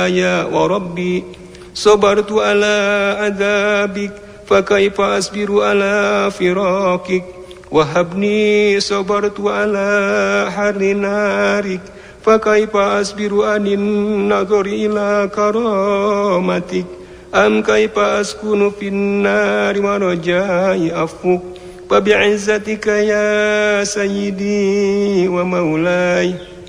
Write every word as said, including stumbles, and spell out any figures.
يا وربي صبرت على عذابك فكيف أصبر على فراقك وهبني صبرت على حر نارك فكيف أصبر عن النظر إلى كرامتك أم كيف أسكن في النار ورجاء عفوك فبعزتك يا سيدي ومولاي